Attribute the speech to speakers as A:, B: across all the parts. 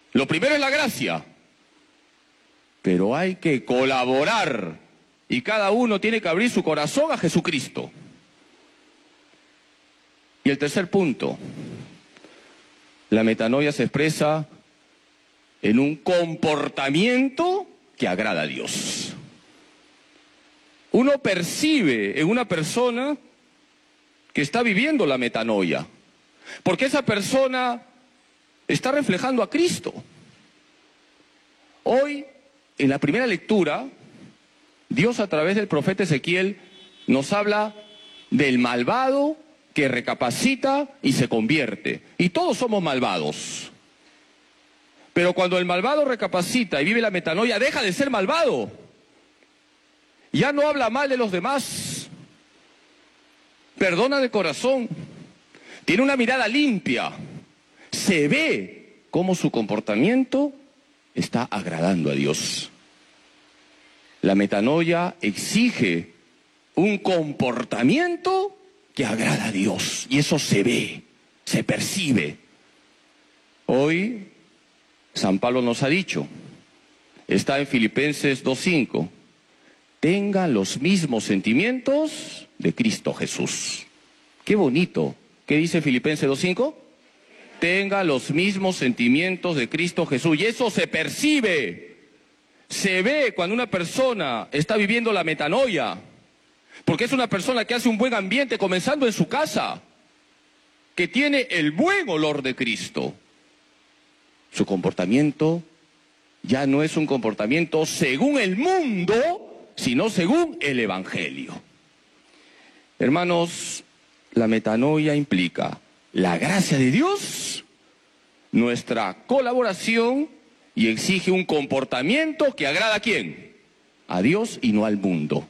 A: Lo primero es la gracia, pero hay que colaborar y cada uno tiene que abrir su corazón a Jesucristo. Y el tercer punto, la metanoia se expresa en un comportamiento que agrada a Dios. Uno percibe en una persona que está viviendo la metanoia, porque esa persona está reflejando a Cristo. Hoy, en la primera lectura, Dios a través del profeta Ezequiel nos habla del malvado que recapacita y se convierte. Y todos somos malvados. Pero cuando el malvado recapacita y vive la metanoia, deja de ser malvado. Ya no habla mal de los demás. Perdona de corazón. Tiene una mirada limpia. Se ve cómo su comportamiento está agradando a Dios. La metanoia exige un comportamiento que agrada a Dios. Y eso se ve, se percibe. Hoy, San Pablo nos ha dicho, está en Filipenses 2:5, tengan los mismos sentimientos de Cristo Jesús. Qué bonito. ¿Qué dice Filipenses 2:5? Tenga los mismos sentimientos de Cristo Jesús. Y eso se percibe, se ve cuando una persona está viviendo la metanoia. Porque es una persona que hace un buen ambiente, comenzando en su casa, que tiene el buen olor de Cristo. Su comportamiento ya no es un comportamiento según el mundo, sino según el Evangelio. Hermanos, la metanoia implica la gracia de Dios, nuestra colaboración, y exige un comportamiento que agrada ¿a quién? A Dios y no al mundo.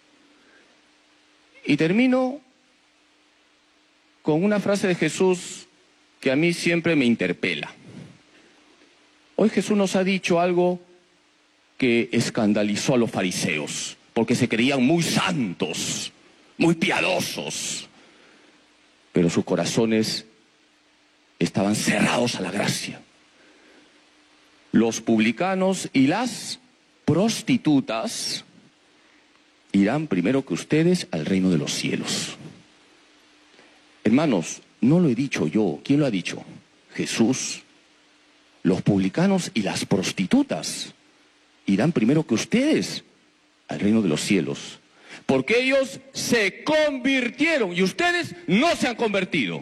A: Y termino con una frase de Jesús que a mí siempre me interpela. Hoy Jesús nos ha dicho algo que escandalizó a los fariseos, porque se creían muy santos, muy piadosos, pero sus corazones estaban cerrados a la gracia. Los publicanos y las prostitutas irán primero que ustedes al reino de los cielos. Hermanos, no lo he dicho yo. ¿Quién lo ha dicho? Jesús. Los publicanos y las prostitutas irán primero que ustedes al reino de los cielos. Porque ellos se convirtieron y ustedes no se han convertido.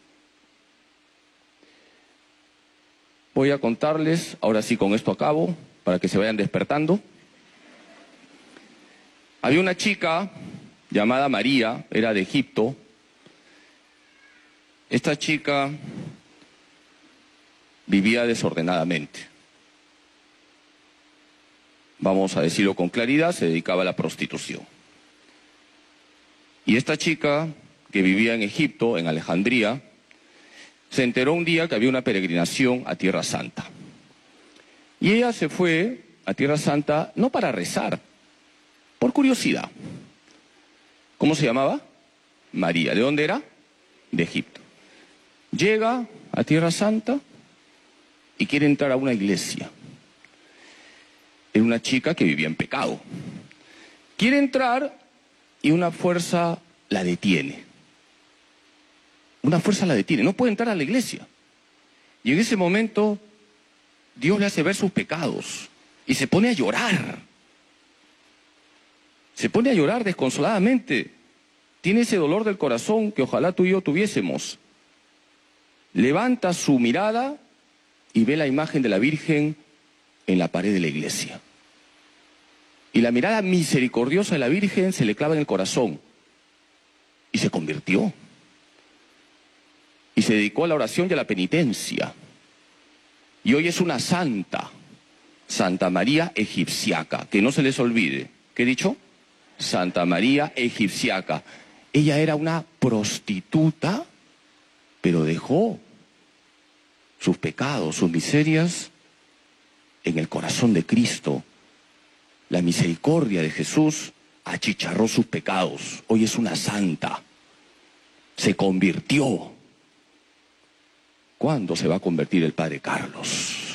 A: Voy a contarles, ahora sí con esto acabo, para que se vayan despertando. Había una chica llamada María, era de Egipto. Esta chica vivía desordenadamente. Vamos a decirlo con claridad, se dedicaba a la prostitución. Y esta chica, que vivía en Egipto, en Alejandría, se enteró un día que había una peregrinación a Tierra Santa. Y ella se fue a Tierra Santa no para rezar, por curiosidad. ¿Cómo se llamaba? María. ¿De dónde era? De Egipto. Llega a Tierra Santa y quiere entrar a una iglesia. Era una chica que vivía en pecado. Quiere entrar y una fuerza la detiene. Una fuerza la detiene. No puede entrar a la iglesia. Y en ese momento Dios le hace ver sus pecados y se pone a llorar. Se pone a llorar desconsoladamente. Tiene ese dolor del corazón que ojalá tú y yo tuviésemos. Levanta su mirada y ve la imagen de la Virgen en la pared de la iglesia. Y la mirada misericordiosa de la Virgen se le clava en el corazón. Y se convirtió. Y se dedicó a la oración y a la penitencia. Y hoy es una santa, Santa María Egipciaca, que no se les olvide. ¿Qué he dicho? Santa María Egipciaca. Ella era una prostituta, pero dejó sus pecados, sus miserias en el corazón de Cristo. La misericordia de Jesús achicharró sus pecados. Hoy es una santa. Se convirtió. ¿Cuándo se va a convertir el Padre Carlos?